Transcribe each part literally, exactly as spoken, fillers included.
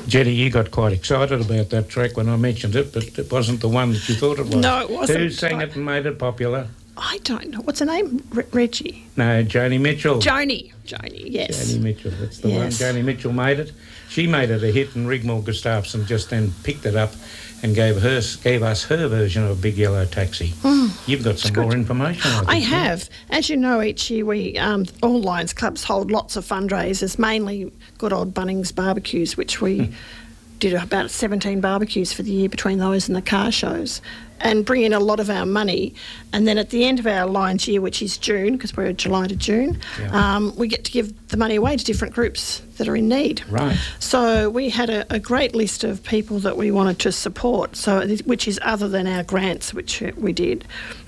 Jenny, you got quite excited about that track when I mentioned it, but it wasn't the one that you thought it was. No, it wasn't. Who sang it and made it popular? I don't know. What's her name? R- Reggie? No, Joni Mitchell. Joni. Joni, yes. Joni Mitchell, that's the yes. one. Joni Mitchell made it. She made it a hit, and Rigmor Gustafsson just then picked it up and gave her gave us her version of Big Yellow Taxi. Mm, You've got some more good. information, I think. I have. As you know, each year we, um, all Lions clubs hold lots of fundraisers, mainly good old Bunnings barbecues, which we did about seventeen barbecues for the year between those and the car shows, and bring in a lot of our money. And then at the end of our Lions year, which is June, because we're July to June, yeah. um, we get to give the money away to different groups that are in need. Right. So we had a, a great list of people that we wanted to support, so which is other than our grants, which we did.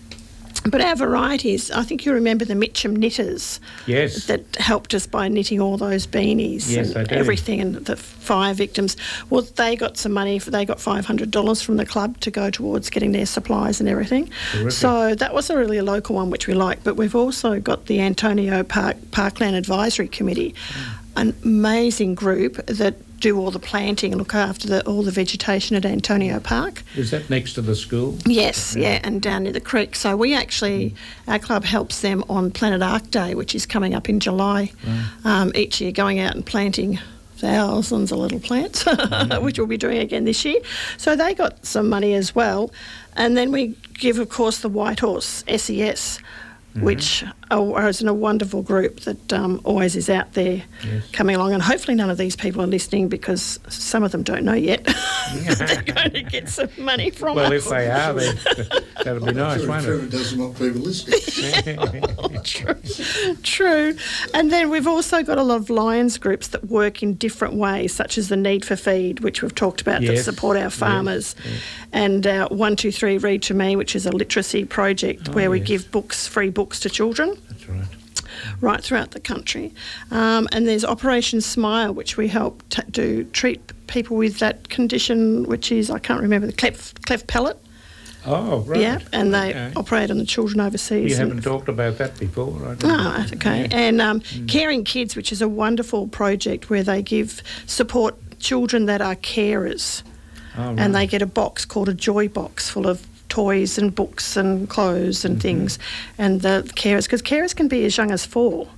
But our varieties, I think you remember the Mitcham knitters. Yes. That helped us by knitting all those beanies yes, and I do. everything, and the fire victims. Well, they got some money, for, they got five hundred dollars from the club to go towards getting their supplies and everything. Terrific. So that was a really a local one, which we like. But we've also got the Antonio Park Parkland Advisory Committee, mm. an amazing group that do all the planting and look after the, all the vegetation at Antonio Park. Is that next to the school? Yes, yeah, yeah, and down near the creek. So we actually, mm. our club helps them on Planet Ark Day, which is coming up in July, mm. um, each year, going out and planting thousands of little plants, mm. which we'll be doing again this year. So they got some money as well. And then we give, of course, the White Horse S E S, Mm-hmm. which is a wonderful group that um, always is out there yes. coming along. And hopefully none of these people are listening, because some of them don't know yet they're going to get some money from well, us. Well, if they are, then that'll be nice, sure won't Trevor it? doesn't want people listening. well, true. True. And then we've also got a lot of Lions groups that work in different ways, such as the Need for Feed, which we've talked about, yes. that support our farmers, yes. Yes. and our one two three Read to Me, which is a literacy project oh, where we yes. give books, free books to children. That's right. Right throughout the country. Um, and there's Operation Smile, which we help t- do, treat people with that condition, which is, I can't remember, the cleft, cleft palate. Oh, right. Yeah, and they okay. operate on the children overseas. You haven't talked about that before, right? Oh, okay. Yeah. And um, mm. Caring Kids, which is a wonderful project where they give support children that are carers. Oh, right. And they get a box called a Joy Box full of toys and books and clothes and mm-hmm. things, and the carers, because carers can be as young as four.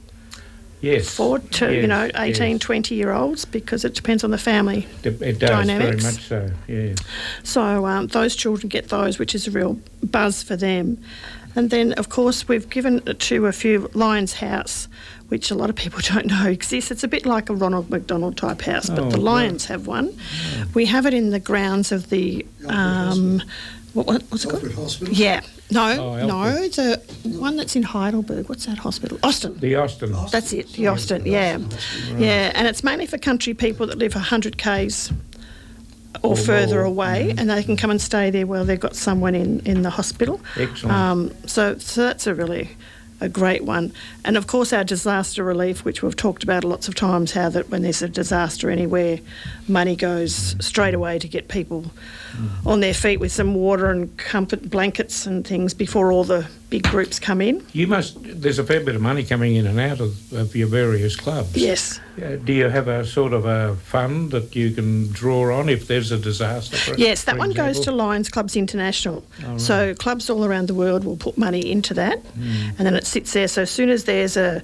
Yes. Four to, yes, you know, eighteen, yes. twenty-year-olds, because it depends on the family It does, dynamics. very much so, yes. So um, those children get those, which is a real buzz for them. And then, of course, we've given it to a few Lions House, which a lot of people don't know exists. It's a bit like a Ronald McDonald type house, but oh, the Lions right. have one. Yeah. We have it in the grounds of the... Um, what, what, what's it Alfred called? Hospital? Yeah. No, oh, no, it's a one that's in Heidelberg. What's that hospital? Austin. The Austin. That's it, the Austin, yeah. Right. Yeah, and it's mainly for country people that live one hundred kays or, or further more. away, mm-hmm. and they can come and stay there while they've got someone in, in the hospital. Excellent. Um, so, so that's a really... a great one. And of course our disaster relief, which we've talked about lots of times, how that when there's a disaster anywhere, money goes straight away to get people mm. on their feet with some water and comfort blankets and things before all the big groups come in. You must, there's a fair bit of money coming in and out of, of your various clubs. Yes. Uh, do you have a sort of a fund that you can draw on if there's a disaster? For, yes, that for one example? goes to Lions Clubs International. Oh, right. So clubs all around the world will put money into that, mm. and then it sits there. So as soon as there's a,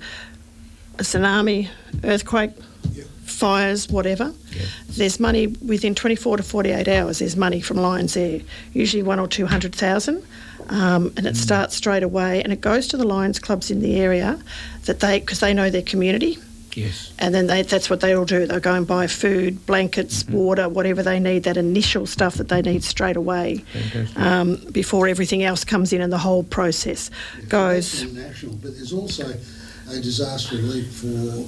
a tsunami, earthquake, yep. fires, whatever, yep. there's money within twenty-four to forty-eight hours. There's money from Lions there, usually one or two hundred thousand. Um, and it mm. starts straight away, and it goes to the Lions clubs in the area that they, because they know their community. Yes. And then they, that's what they all do. They'll go and buy food, blankets, mm-hmm. water, whatever they need, that initial stuff that they need straight away um, before everything else comes in and the whole process yeah, goes. International, but there's also a disaster relief for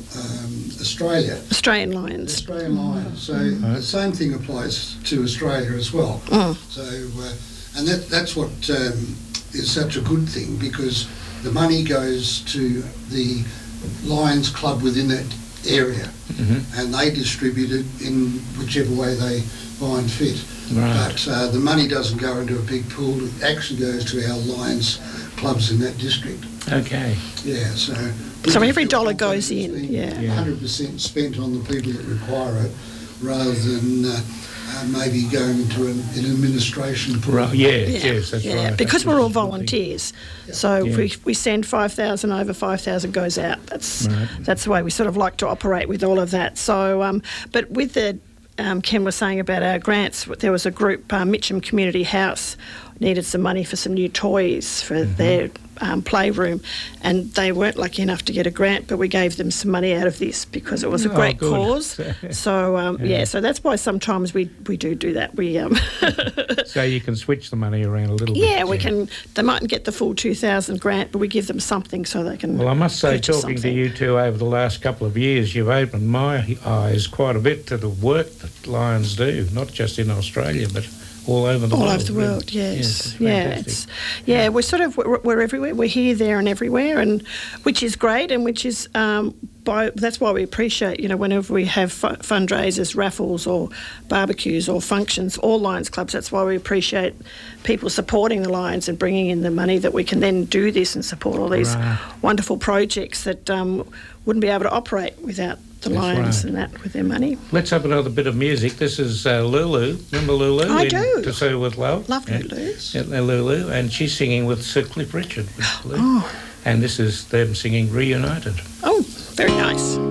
um, Australia. Australian Lions. Australian Lions. So mm-hmm. the same thing applies to Australia as well. Mm. So, uh, and that that's what um, is such a good thing, because the money goes to the Lions club within that area, mm-hmm. and they distribute it in whichever way they find fit. Right. But uh, the money doesn't go into a big pool. It actually goes to our Lions clubs in that district. Okay. Yeah, so... So every dollar goes in, yeah. one hundred percent spent on the people that require it, rather than uh, uh, maybe going into an, an administration pool. Right, yeah, Yeah, yes, that's yeah, right. because That's we're all a good thing. volunteers. So if Yeah. we, we send five thousand over, five thousand goes out. That's Right. that's the way we sort of like to operate with all of that. So, um, but with the, um, Ken was saying about our grants, there was a group, uh, Mitcham Community House, needed some money for some new toys for Mm-hmm. their um, playroom, and they weren't lucky enough to get a grant, but we gave them some money out of this because it was a Oh, great good. cause. So um, yeah. Yeah. so that's why sometimes we, we do do that. We um, So you can switch the money around a little bit. yeah, we can. They mightn't get the full two thousand grant, but we give them something so they can. Well, I must say, purchase talking something. to you two over the last couple of years, you've opened my eyes quite a bit to the work that Lions do, not just in Australia, but all over the all world. over the really. world, yes, it's yeah, fantastic. it's yeah. We're sort of we're, we're everywhere. We're here, there, and everywhere, and which is great, and which is um, by that's why we appreciate you know whenever we have fu- fundraisers, raffles, or barbecues or functions, all Lions clubs. That's why we appreciate people supporting the Lions and bringing in the money that we can then do this and support all these Right. wonderful projects that um, wouldn't be able to operate without the That's Lions right. and that with their money. Let's have another bit of music. This is uh, Lulu. Remember Lulu? I in do. To Sue With Love. Love yeah. Lulu. Yeah, Lulu. And she's singing with Sir Cliff Richard. I believe. Oh. And this is them singing Reunited. Oh, very nice.